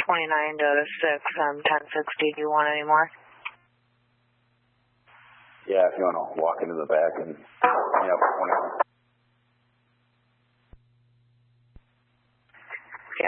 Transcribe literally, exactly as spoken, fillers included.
twenty-nine to six on ten sixty. Do you want any more? Yeah, if you want to walk into the back and, yeah, twenty-one.